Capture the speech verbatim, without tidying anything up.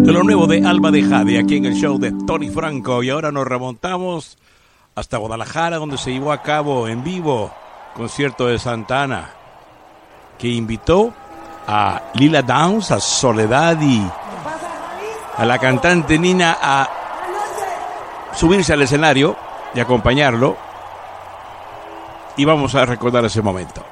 de lo nuevo de Alma de Jade, aquí en el show de Tony Franco. Y ahora nos remontamos hasta Guadalajara, donde se llevó a cabo en vivo concierto de Santana, que invitó a Lila Downs, a Soledad y a la cantante Nina a subirse al escenario y acompañarlo. Y vamos a recordar ese momento.